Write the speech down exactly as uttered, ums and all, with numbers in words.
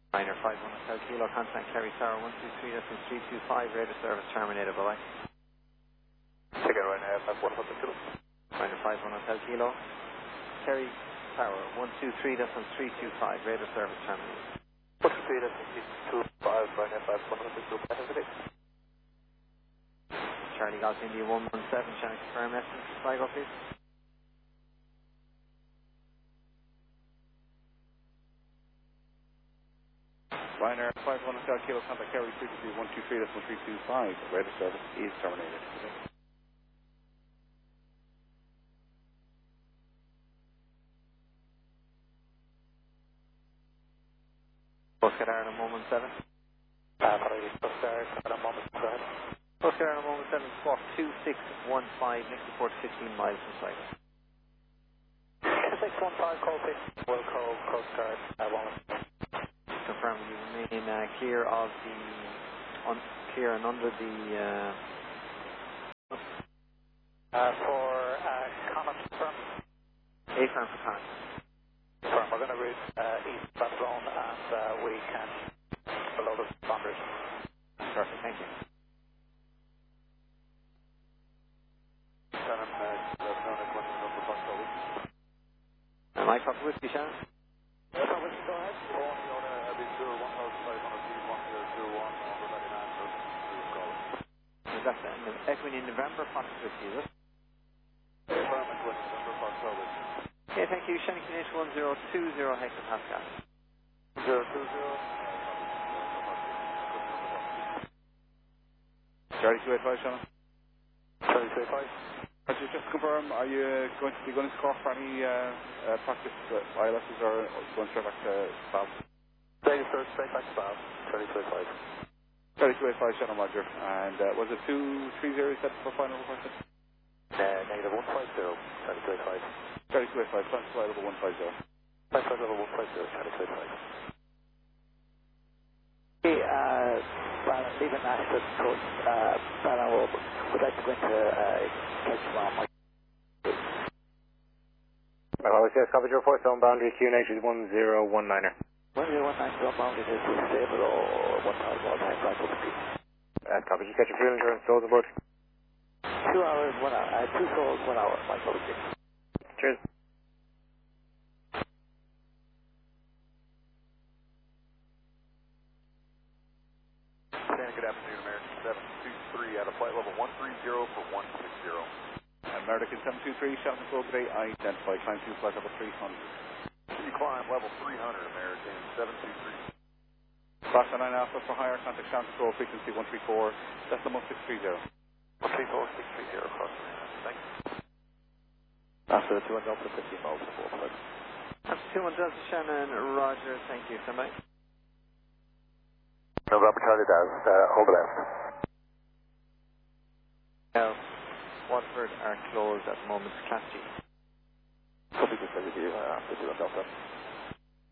Minor five one Hotel Kilo, contact Kerry Tower one two three, that's three two five, radar service terminated, bye bye. Check it right now, five one Hotel Kilo. Minor five one Hotel Kilo, Kerry Tower one two three, that's three two five, radar service terminated. one two three, that's three two five, right now, five one Hotel Kilo, have a day. Charlie Golf India one one seven, shall I confirm estimate for Sligo, please? Ryanair five one Hotel Kilo, contact Kerry frequency one two three, that's three two five, radar service is terminated. Oscar Ireland one one seven. Uh, apologies, Oscar, at a moment, go ahead. Oscar Ireland one one seven, squawk two six one five, next report fifteen miles from Sligo. two six one five, call six, will call Coast Guard, uh, one one seven. Confirm you remain uh, clear of the, un, clear and under the, uh, Uh, for, uh, Connacht from, A firm for Connacht. from, we're going to route, uh, east Barcelona, and, uh, we can below the boundaries. Perfect, thank you. Shannon, uh, that's known as one of the number of colleagues. Am I talking with you, Shannon? Yes, I wish to go ahead. Is that the, the Equine in November, Fox fifty, is it? Okay, thank you. Shannon Canadian one zero two zero hectopascal. zero two zero. Charlie two eight five, Shannon. Charlie two eight five. Roger, just to confirm, are you going to be going to Cork for any uh, uh, practice uh, I L Ss or going straight back to Bob? Straight, straight back to Bob. Charlie two eight five. Charlie two eight five, Shannon Roger. And uh, was it two three zero set for final request? Uh, negative one five zero. Charlie two eight five. Charlie two eight five, plan flight level one five zero. Plan flight level one five zero, Charlie two eight five. Hey, uh, well, Stephen Ashton told, uh, that I will, would like to go into, uh, catch one. Well, I says coverage report, zone boundary Q N H is one zero one niner. one zero one nine zone boundary is stable or one thousand all time flight over speed. Uh, coverage, you catch your fuel insurance, souls aboard. Two hours, one hour, uh, two souls, one hour, flight over speed. Cheers. Good afternoon, American seven two three at a flight level one three zero for one six zero. American seven two three, Shannon Control, today identify, climb to flight level three hundred. You climb level three hundred, American seven two three. Class nine Alpha for higher, contact Shannon Control, frequency one three four, decimal six three zero. one three four six three zero, cross. Thanks. After the two one Delta fifteen miles before flight. That's two one Delta Shannon, Roger, thank you. Stand by. November Charlie does, uh, hold the left. Now, Watford are closed at the moment, Class G. Copy the facility, uh, after two one Delta.